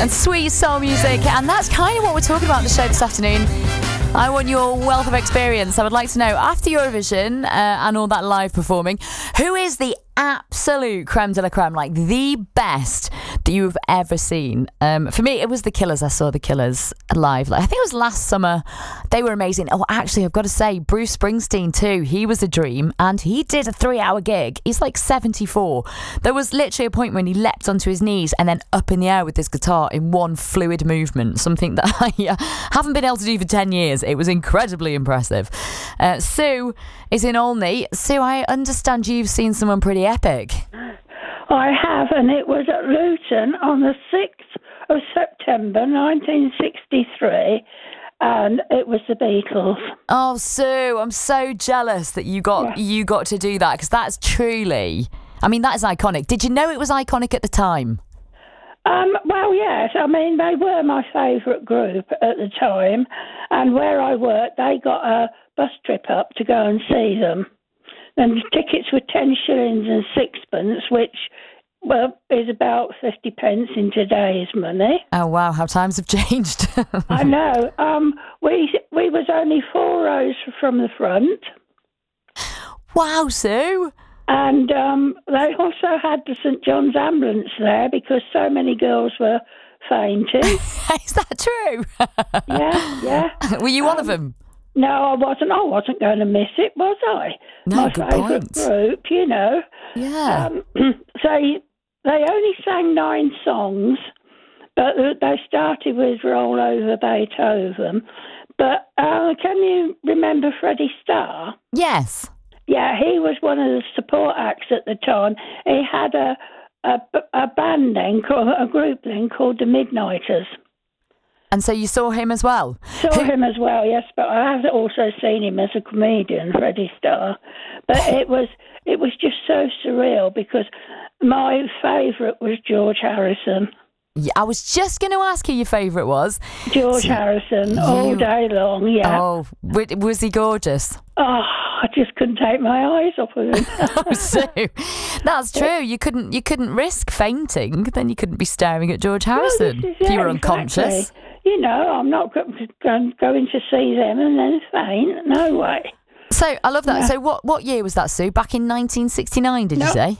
and sweet soul music. And that's kind of what we're talking about on the show this afternoon. I want your wealth of experience. I would like to know, after Eurovision and all that live performing, who is the absolute creme de la creme, like the best that you've ever seen? For me, it was The Killers. I saw The Killers live. I think it was last summer. They were amazing. Oh, actually, I've got to say, Bruce Springsteen too. He was a dream, and he did a 3-hour gig. He's like 74. There was literally a point when he leapt onto his knees and then up in the air with his guitar in one fluid movement, something that I haven't been able to do for 10 years. It was incredibly impressive. Sue is in Olney. Sue, I understand you've seen someone pretty epic. I have, and it was at Luton on the 6th of September 1963, and it was the Beatles. Oh, Sue, I'm so jealous that you got to do that, because that's truly, I mean, that is iconic. Did you know it was iconic at the time? Well, yes. I mean, they were my favourite group at the time, and where I worked, they got a bus trip up to go and see them. And the tickets were 10 shillings and sixpence, which, well, is about 50 pence in today's money. Oh, wow, how times have changed. I know. We was only 4 rows from the front. Wow, Sue. And they also had the St John's ambulance there because so many girls were fainting. Is that true? Yeah. Were you one of them? No, I wasn't. I wasn't going to miss it, was I? No, my good favourite point. group, you know. Yeah. So they only sang 9 songs, but they started with Roll Over Beethoven. But can you remember Freddie Starr? Yes. Yeah, he was one of the support acts at the time. He had a band then, a group then called the Midnighters. And so you saw him as well? Saw him as well, yes, but I have also seen him as a comedian, Freddie Starr. But it was just so surreal because my favourite was George Harrison. Yeah, I was just going to ask who your favourite was. George Harrison, all day long, yeah. Oh, was he gorgeous? Oh, I just couldn't take my eyes off of him. Oh, Sue, that's true. You couldn't risk fainting. Then you couldn't be staring at George Harrison if you were unconscious. Exactly. You know, I'm not going to see them and then faint. No way. So I love that. Yeah. So what year was that, Sue? Back in 1969, did you say?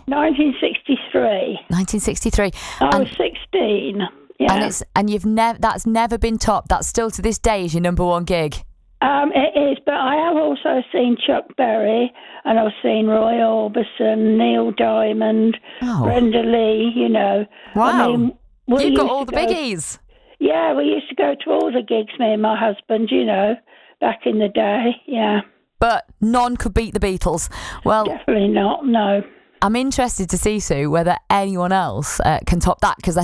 1963. 1963. I was 16. Yeah. And that's never been topped. That's still to this day is your number one gig. It is, but I have also seen Chuck Berry, and I've seen Roy Orbison, Neil Diamond, Brenda Lee. You know. Wow. I mean, you've got all the biggies. Yeah, we used to go to all the gigs, me and my husband, you know, back in the day, yeah. But none could beat the Beatles. Well, definitely not, no. I'm interested to see, Sue, whether anyone else can top that, because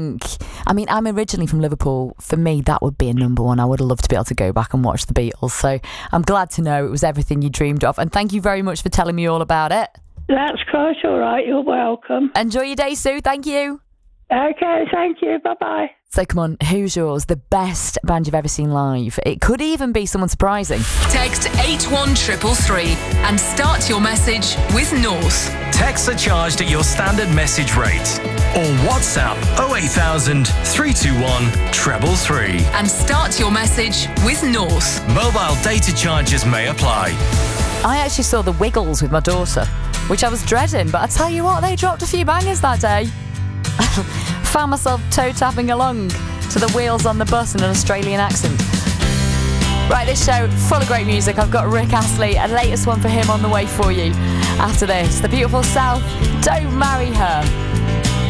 I'm originally from Liverpool. For me, that would be a number one. I would have loved to be able to go back and watch the Beatles. So I'm glad to know it was everything you dreamed of. And thank you very much for telling me all about it. That's quite all right. You're welcome. Enjoy your day, Sue. Thank you. Okay, thank you. Bye-bye. So come on, who's yours? The best band you've ever seen live? It could even be someone surprising. Text 81333 and start your message with North. Texts are charged at your standard message rate. Or WhatsApp 08000 321 333. And start your message with North. Mobile data charges may apply. I actually saw the Wiggles with my daughter, which I was dreading, but I tell you what, they dropped a few bangers that day. Found myself toe-tapping along to the wheels on the bus in an Australian accent. Right, this show full of great music. I've got Rick Astley, a latest one for him on the way for you. After this, the beautiful South, Don't Marry Her.